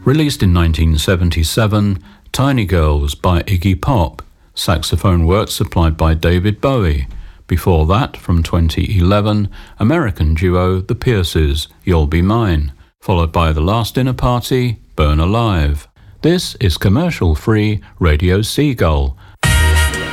Released in 1977, Tiny Girls by Iggy Pop. Saxophone work supplied by David Bowie. Before that, from 2011, American duo The Pierces, You'll Be Mine, followed by The Last Dinner Party, Burn Alive. This is commercial-free Radio Seagull,